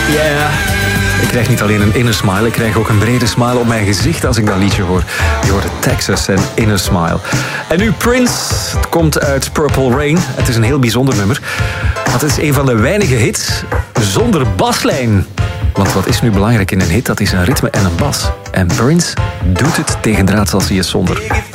Yeah. Ik krijg niet alleen een inner smile, ik krijg ook een brede smile op mijn gezicht als ik dat liedje hoor. Je hoort Texas en Inner Smile. En nu Prince, het komt uit Purple Rain. Het is een heel bijzonder nummer. Het is een van de weinige hits zonder baslijn. Want wat is nu belangrijk in een hit? Dat is een ritme en een bas. En Prince doet het tegen draad als hij is zonder.